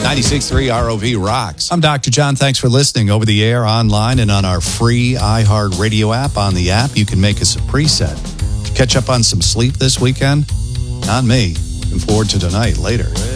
96.3 ROV rocks. I'm Dr. John. Thanks for listening over the air, online, and on our free iHeartRadio app. On the app, you can make us a preset. Catch up on some sleep this weekend? Not me. Looking forward to tonight later.